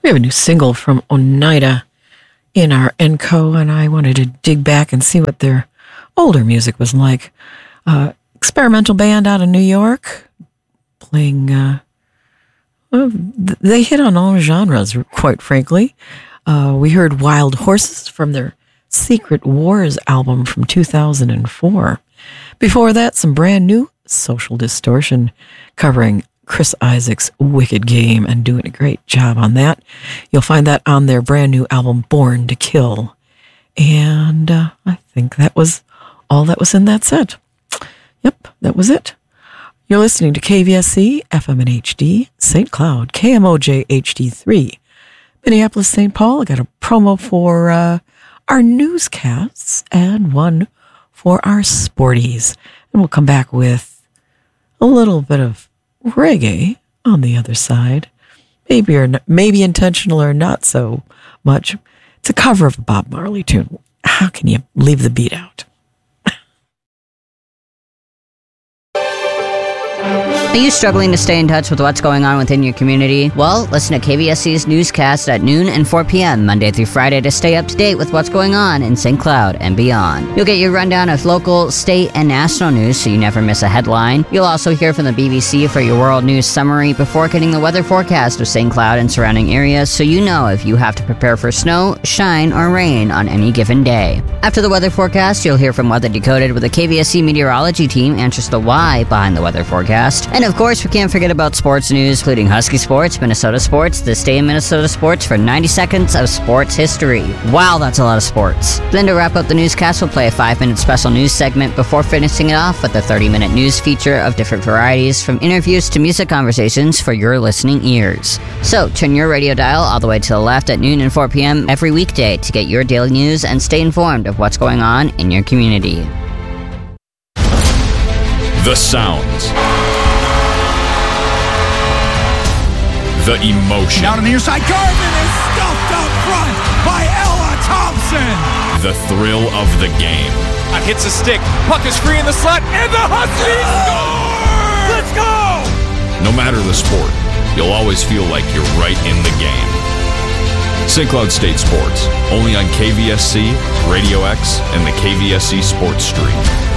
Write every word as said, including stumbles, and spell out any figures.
We have a new single from Oneida in our Encore, and I wanted to dig back and see what their older music was like. Uh, experimental band out of New York, playing, uh, well, they hit on all genres, quite frankly. Uh, we heard Wild Horses from their Secret Wars album from two thousand four. Before that, some brand new Social Distortion covering Chris Isaak's Wicked Game and doing a great job on that. You'll find that on their brand new album, Born to Kill. And uh, I think that was all that was in that set. Yep, that was it. You're listening to K V S C, F M and H D, Saint Cloud, K M O J H D three, Minneapolis, Saint Paul. I got a promo for uh, our newscasts and one for our sporties. And we'll come back with a little bit of reggae on the other side. Maybe or not, maybe intentional or not so much. It's a cover of a Bob Marley tune. How can you leave the beat out? Are you struggling to stay in touch with what's going on within your community? Well, listen to K V S C's newscast at noon and four p.m. Monday through Friday to stay up to date with what's going on in Saint Cloud and beyond. You'll get your rundown of local, state, and national news so you never miss a headline. You'll also hear from the B B C for your world news summary before getting the weather forecast of Saint Cloud and surrounding areas so you know if you have to prepare for snow, shine, or rain on any given day. After the weather forecast, you'll hear from Weather Decoded, with the K V S C meteorology team answers the why behind the weather forecast. And of course, we can't forget about sports news, including Husky Sports, Minnesota Sports, This Day in Minnesota Sports for ninety seconds of sports history. Wow, that's a lot of sports. Then to wrap up the newscast, we'll play a five-minute special news segment before finishing it off with a thirty-minute news feature of different varieties, from interviews to music conversations for your listening ears. So turn your radio dial all the way to the left at noon and four p.m. every weekday to get your daily news and stay informed of what's going on in your community. The sounds. The emotion. Out on the near side, Garvin is stuffed up front by Ella Thompson. The thrill of the game. It hits a stick, puck is free in the slot, and the Huskies score! Let's go! No matter the sport, you'll always feel like you're right in the game. Saint Cloud State Sports, only on K V S C, Radio X, and the K V S C Sports Stream.